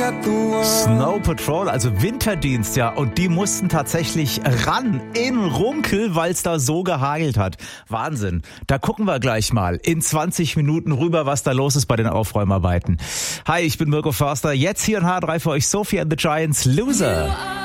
Snow Patrol, also Winterdienst, ja. Und die mussten tatsächlich ran in Runkel, weil es da so gehagelt hat. Wahnsinn. Da gucken wir gleich mal in 20 Minuten rüber, was da los ist bei den Aufräumarbeiten. Hi, ich bin Mirko Förster. Jetzt hier in H3 für euch Sophie and the Giants, Loser.